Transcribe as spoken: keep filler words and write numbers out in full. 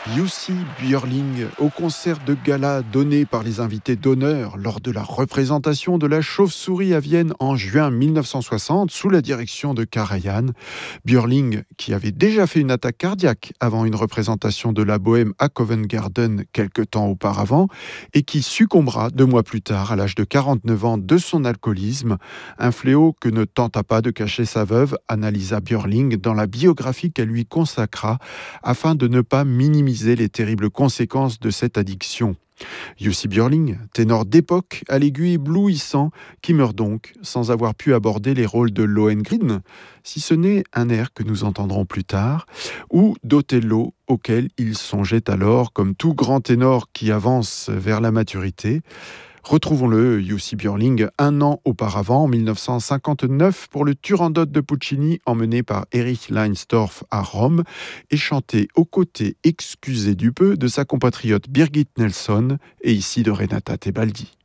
Jussi Björling, au concert de gala donné par les invités d'honneur lors de la représentation de la Chauve-souris à Vienne en juin mille neuf cent soixante sous la direction de Karajan. Björling, qui avait déjà fait une attaque cardiaque avant une représentation de la Bohème à Covent Garden quelque temps auparavant et qui succombera deux mois plus tard à l'âge de quarante-neuf ans de son alcoolisme, un fléau que ne tenta pas de cacher sa veuve Annalisa Björling dans la biographie qu'elle lui consacra afin de ne pas minimiser les terribles conséquences de cette addiction. Jussi Björling, ténor d'époque à l'aigu éblouissant, qui meurt donc sans avoir pu aborder les rôles de Lohengrin, si ce n'est un air que nous entendrons plus tard, ou d'Othello, auquel il songeait alors comme tout grand ténor qui avance vers la maturité. Retrouvons-le, Jussi Björling, un an auparavant, en mille neuf cent cinquante-neuf, pour le Turandot de Puccini, emmené par Erich Leinsdorf à Rome, et chanté aux côtés, excusez du peu, de sa compatriote Birgit Nelsson, et ici de Renata Tebaldi.